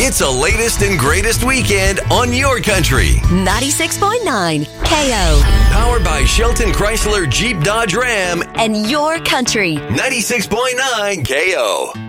It's the latest and greatest weekend on your country. 96.9 KO. Powered by Shelton Chrysler Jeep Dodge Ram and your country. 96.9 KO.